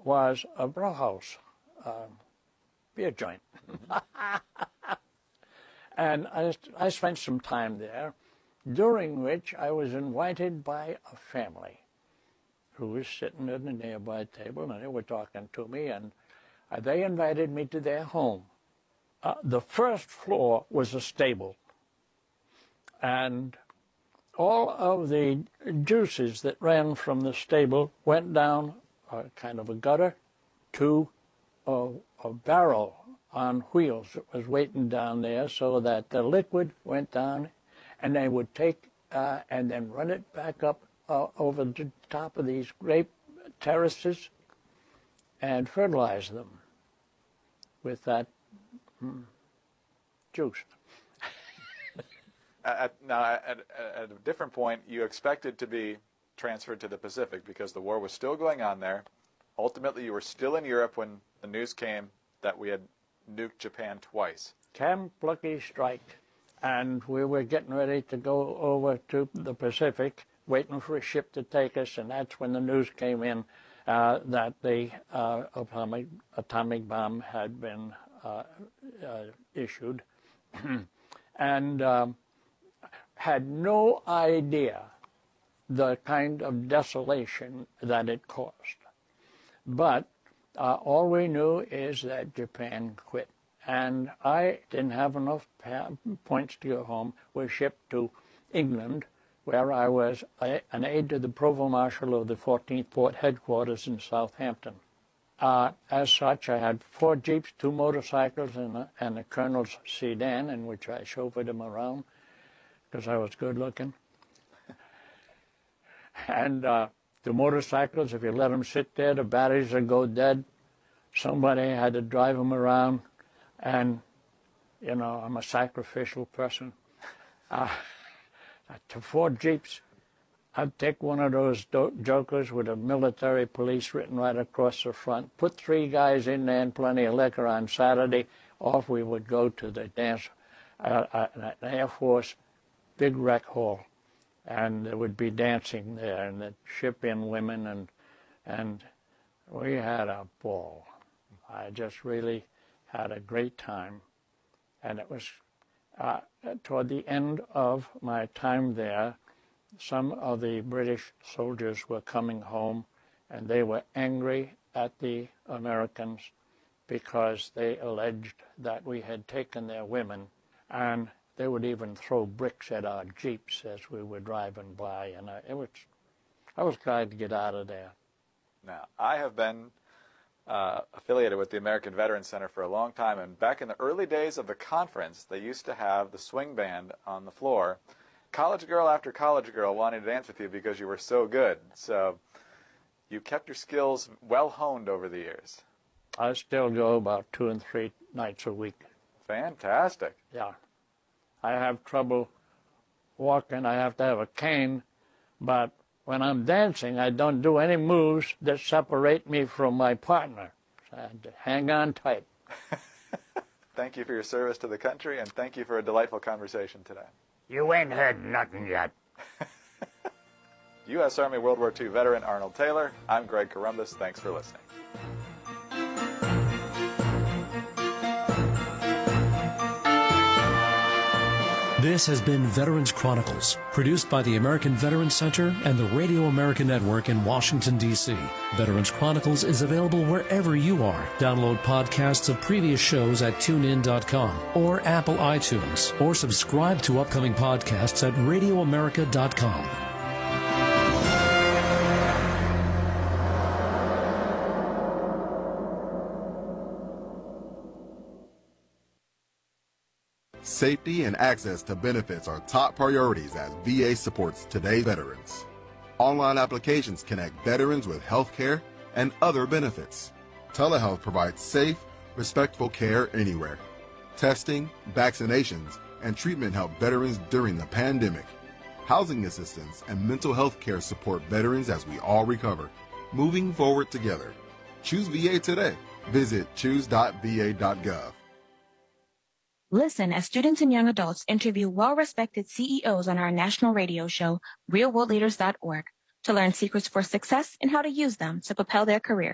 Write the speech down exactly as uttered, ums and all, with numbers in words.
was a brauhaus, uh, beer joint. And I, I spent some time there, during which I was invited by a family who was sitting at a nearby table, and they were talking to me, and uh, they invited me to their home. Uh, the first floor was a stable, and all of the juices that ran from the stable went down a kind of a gutter to a, a barrel on wheels that was waiting down there, so that the liquid went down, and they would take uh, and then run it back up uh, over the top of these grape terraces and fertilize them with that mm, juice. At, now, at, at a different point, you expected to be transferred to the Pacific because the war was still going on there. Ultimately, you were still in Europe when the news came that we had nuked Japan twice. Camp Lucky strike, and we were getting ready to go over to the Pacific, waiting for a ship to take us, and that's when the news came in uh, that the uh, atomic, atomic bomb had been uh, uh, issued. And um, had no idea the kind of desolation that it caused. But uh, all we knew is that Japan quit. And I didn't have enough points to go home. Was shipped to England, where I was a, an aide to the Provost Marshal of the fourteenth Port Headquarters in Southampton. Uh, as such, I had four Jeeps, two motorcycles, and a, and a Colonel's sedan, in which I chauffeured him around because I was good looking. And uh, the motorcycles, if you let them sit there, the batteries would go dead. Somebody had to drive them around, and, you know, I'm a sacrificial person. Uh, to four Jeeps, I'd take one of those jokers with a military police written right across the front, put three guys in there and plenty of liquor on Saturday. Off we would go to the dance, uh, uh, an Air Force big rec hall, and there would be dancing there, and they'd ship in women, and and we had a ball. I just really had a great time, and it was uh, toward the end of my time there. Some of the British soldiers were coming home, and they were angry at the Americans because they alleged that we had taken their women, and they would even throw bricks at our Jeeps as we were driving by, and I, it was, I was glad to get out of there. Now, I have been uh, affiliated with the American Veterans Center for a long time, and back in the early days of the conference, they used to have the swing band on the floor. College girl after college girl wanted to dance with you because you were so good. So you kept your skills well honed over the years. I still go about two and three nights a week. Fantastic. Yeah. I have trouble walking. I have to have a cane, but when I'm dancing, I don't do any moves that separate me from my partner. So I have to hang on tight. Thank you for your service to the country, and thank you for a delightful conversation today. You ain't heard nothing yet. U S Army World War Two veteran Arnold Taylor. I'm Greg Corombos. Thanks for listening. This has been Veterans Chronicles, produced by the American Veterans Center and the Radio America Network in Washington, D C Veterans Chronicles is available wherever you are. Download podcasts of previous shows at tune in dot com or Apple iTunes, or subscribe to upcoming podcasts at radio america dot com. Safety and access to benefits are top priorities as V A supports today's veterans. Online applications connect veterans with health care and other benefits. Telehealth provides safe, respectful care anywhere. Testing, vaccinations, and treatment help veterans during the pandemic. Housing assistance and mental health care support veterans as we all recover. Moving forward together. Choose V A today. Visit choose dot v a dot gov. Listen as students and young adults interview well-respected C E Os on our national radio show, real world leaders dot org, to learn secrets for success and how to use them to propel their career.